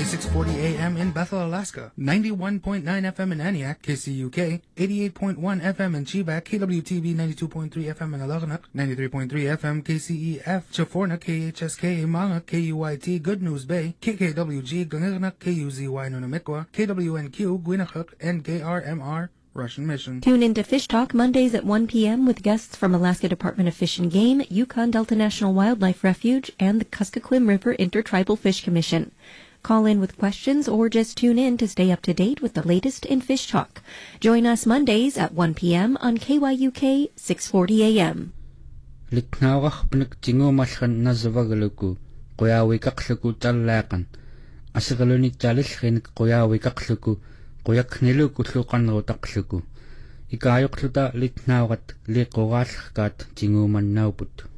640 AM in Bethel, Alaska, 91.9 FM in Aniak, KCUK, 88.1 FM in Chiba, KWTB 92.3 FM in Alagnak, 93.3 FM KCEF, Chaforna, KHSK, Manga, KUYT, Good News Bay, KKWG, Gangagnak, KUZY, Nunamikwa, KWNQ, Gwinachuk, and KRMR, Russian Mission. Tune in to Fish Talk Mondays at 1 p.m. with guests from Alaska Department of Fish and Game, Yukon Delta National Wildlife Refuge, and the Kuskokwim River Intertribal Fish Commission. Call in with questions or just tune in to stay up to date with the latest in Fish Talk. Join us Mondays at 1 p.m. on KYUK 640 AM. Litnawach pnik tingo malhan nazavagaluku, Qoyawi kakluku talakan. Asigaluni talishin Qoyawi kakluku, Qoyakniluku lukan rotakluku. Ikayokluta litnawat liqogalkat tinguman nauput.